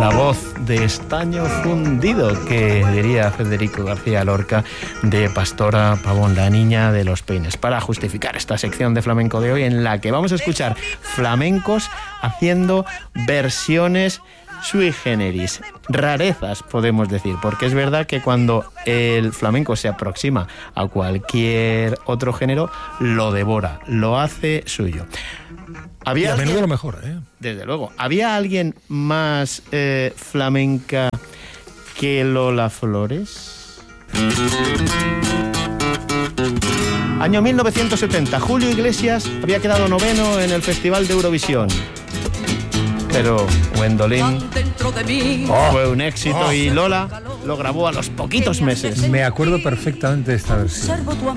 La voz de estaño fundido, que diría Federico García Lorca, de Pastora Pavón, la niña de los peines, para justificar esta sección de flamenco de hoy, en la que vamos a escuchar flamencos haciendo versiones sui generis, rarezas podemos decir, porque es verdad que cuando el flamenco se aproxima a cualquier otro género, lo devora, lo hace suyo. Y a menudo lo mejor, ¿eh? Desde luego. ¿Había alguien más flamenca que Lola Flores? Año 1970, Julio Iglesias había quedado 9º en el Festival de Eurovisión. Pero Gwendolyn fue un éxito y Lola lo grabó a los poquitos meses. Me acuerdo perfectamente de esta versión.